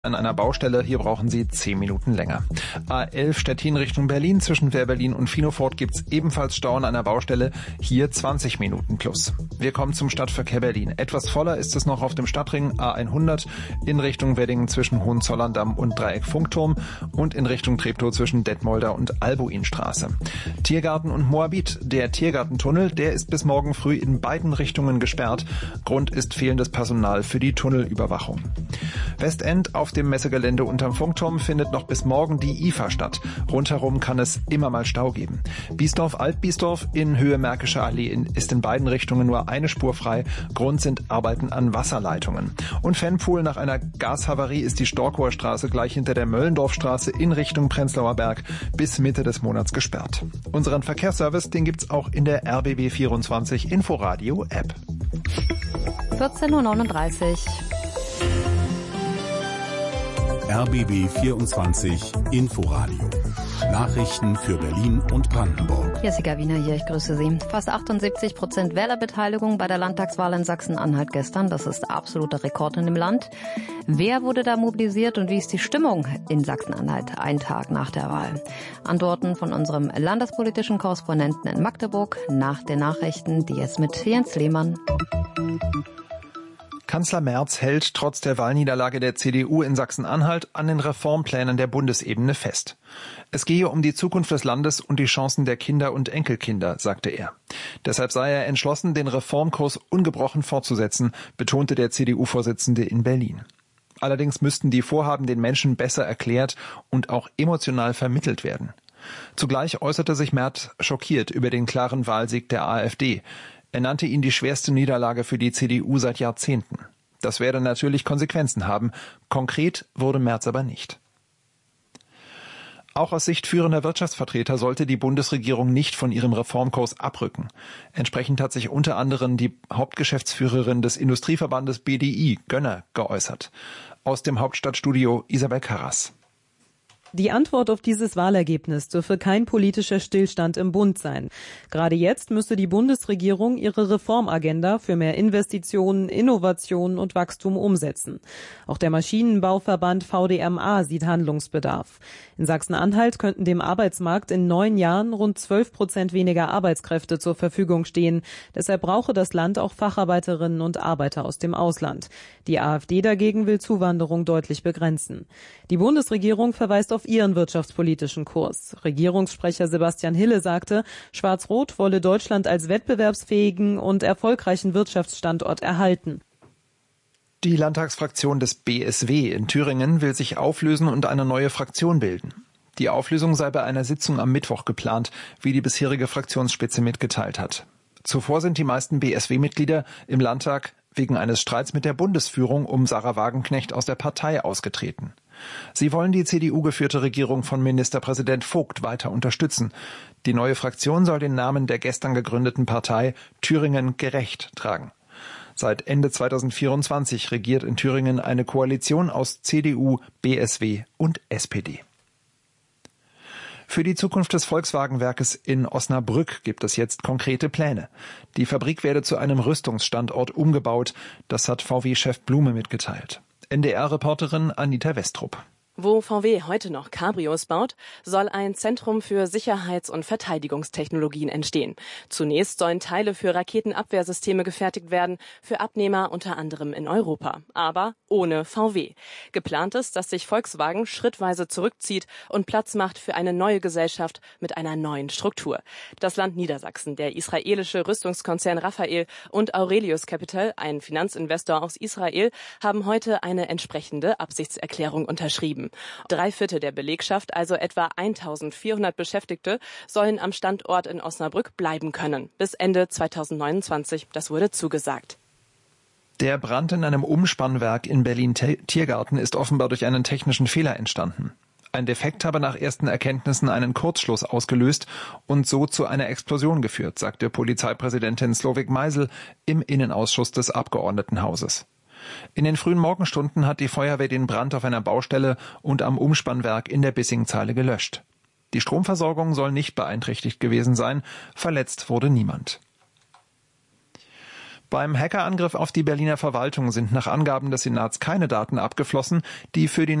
An einer Baustelle, hier brauchen Sie 10 Minuten länger. A11 Stettin Richtung Berlin, zwischen Wehr-Berlin und Finofort gibt's ebenfalls Stau an einer Baustelle, hier 20 Minuten plus. Wir kommen zum Stadtverkehr Berlin. Etwas voller ist es noch auf dem Stadtring A100 in Richtung Weddingen zwischen Hohenzollern-Damm und Dreieck Funkturm und in Richtung Treptow zwischen Detmolder und Albuinstraße. Tiergarten und Moabit. Der Tiergartentunnel, der ist bis morgen früh in beiden Richtungen gesperrt. Grund ist fehlendes Personal für die Tunnelüberwachung. Westend auf dem Messegelände unterm Funkturm findet noch bis morgen die IFA statt. Rundherum kann es immer mal Stau geben. Biesdorf-Altbiesdorf in Höhe Märkische Allee ist in beiden Richtungen nur eine Spur frei. Grund sind Arbeiten an Wasserleitungen. Und Fennpool, nach einer Gashavarie ist die Storkower Straße gleich hinter der Möllendorfstraße in Richtung Prenzlauer Berg bis Mitte des Monats gesperrt. Unseren Verkehrsservice, den gibt's auch in der RBB24 Inforadio App. 14:39 Uhr. RBB 24 Inforadio. Nachrichten für Berlin und Brandenburg. Jessica Wiener hier, ich grüße Sie. Fast 78% Wählerbeteiligung bei der Landtagswahl in Sachsen-Anhalt gestern. Das ist absoluter Rekord in dem Land. Wer wurde da mobilisiert und wie ist die Stimmung in Sachsen-Anhalt einen Tag nach der Wahl? Antworten von unserem landespolitischen Korrespondenten in Magdeburg nach den Nachrichten, die jetzt mit Jens Lehmann. Kanzler Merz hält trotz der Wahlniederlage der CDU in Sachsen-Anhalt an den Reformplänen der Bundesebene fest. Es gehe um die Zukunft des Landes und die Chancen der Kinder und Enkelkinder, sagte er. Deshalb sei er entschlossen, den Reformkurs ungebrochen fortzusetzen, betonte der CDU-Vorsitzende in Berlin. Allerdings müssten die Vorhaben den Menschen besser erklärt und auch emotional vermittelt werden. Zugleich äußerte sich Merz schockiert über den klaren Wahlsieg der AfD. Er nannte ihn die schwerste Niederlage für die CDU seit Jahrzehnten. Das werde natürlich Konsequenzen haben. Konkret wurde Merz aber nicht. Auch aus Sicht führender Wirtschaftsvertreter sollte die Bundesregierung nicht von ihrem Reformkurs abrücken. Entsprechend hat sich unter anderem die Hauptgeschäftsführerin des Industrieverbandes BDI, Gönner, geäußert. Aus dem Hauptstadtstudio Isabel Karras. Die Antwort auf dieses Wahlergebnis dürfe kein politischer Stillstand im Bund sein. Gerade jetzt müsse die Bundesregierung ihre Reformagenda für mehr Investitionen, Innovationen und Wachstum umsetzen. Auch der Maschinenbauverband VDMA sieht Handlungsbedarf. In Sachsen-Anhalt könnten dem Arbeitsmarkt in 9 Jahren rund 12% weniger Arbeitskräfte zur Verfügung stehen. Deshalb brauche das Land auch Facharbeiterinnen und Arbeiter aus dem Ausland. Die AfD dagegen will Zuwanderung deutlich begrenzen. Die Bundesregierung verweist auf ihren wirtschaftspolitischen Kurs. Regierungssprecher Sebastian Hille sagte, Schwarz-Rot wolle Deutschland als wettbewerbsfähigen und erfolgreichen Wirtschaftsstandort erhalten. Die Landtagsfraktion des BSW in Thüringen will sich auflösen und eine neue Fraktion bilden. Die Auflösung sei bei einer Sitzung am Mittwoch geplant, wie die bisherige Fraktionsspitze mitgeteilt hat. Zuvor sind die meisten BSW-Mitglieder im Landtag wegen eines Streits mit der Bundesführung um Sarah Wagenknecht aus der Partei ausgetreten. Sie wollen die CDU-geführte Regierung von Ministerpräsident Vogt weiter unterstützen. Die neue Fraktion soll den Namen der gestern gegründeten Partei Thüringen gerecht tragen. Seit Ende 2024 regiert in Thüringen eine Koalition aus CDU, BSW und SPD. Für die Zukunft des Volkswagen-Werkes in Osnabrück gibt es jetzt konkrete Pläne. Die Fabrik werde zu einem Rüstungsstandort umgebaut. Das hat VW-Chef Blume mitgeteilt. NDR-Reporterin Anita Westrup. Wo VW heute noch Cabrios baut, soll ein Zentrum für Sicherheits- und Verteidigungstechnologien entstehen. Zunächst sollen Teile für Raketenabwehrsysteme gefertigt werden, für Abnehmer unter anderem in Europa, aber ohne VW. Geplant ist, dass sich Volkswagen schrittweise zurückzieht und Platz macht für eine neue Gesellschaft mit einer neuen Struktur. Das Land Niedersachsen, der israelische Rüstungskonzern Rafael und Aurelius Capital, ein Finanzinvestor aus Israel, haben heute eine entsprechende Absichtserklärung unterschrieben. 3/4 der Belegschaft, also etwa 1400 Beschäftigte, sollen am Standort in Osnabrück bleiben können. Bis Ende 2029, das wurde zugesagt. Der Brand in einem Umspannwerk in Berlin-Tiergarten ist offenbar durch einen technischen Fehler entstanden. Ein Defekt habe nach ersten Erkenntnissen einen Kurzschluss ausgelöst und so zu einer Explosion geführt, sagte Polizeipräsidentin Slowik Meisel im Innenausschuss des Abgeordnetenhauses. In den frühen Morgenstunden hat die Feuerwehr den Brand auf einer Baustelle und am Umspannwerk in der Bissingzeile gelöscht. Die Stromversorgung soll nicht beeinträchtigt gewesen sein, verletzt wurde niemand. Beim Hackerangriff auf die Berliner Verwaltung sind nach Angaben des Senats keine Daten abgeflossen, die für die